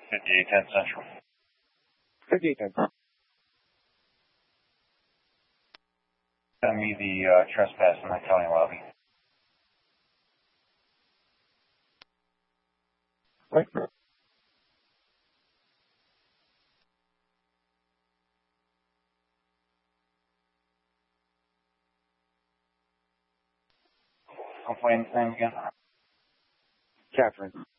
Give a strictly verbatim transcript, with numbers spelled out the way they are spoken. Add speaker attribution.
Speaker 1: fifty-eight ten Central.
Speaker 2: fifty-eight ten.
Speaker 1: Send me the uh, trespass in my county lobby.
Speaker 2: Right.
Speaker 1: Complainant's name again?
Speaker 2: Catherine.